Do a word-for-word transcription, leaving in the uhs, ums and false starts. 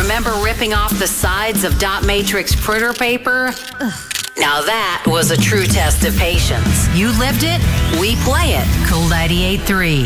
Remember ripping off the sides of dot matrix printer paper? Ugh. Now that was a true test of patience. You lived it, we play it. Cool ninety-eight point three.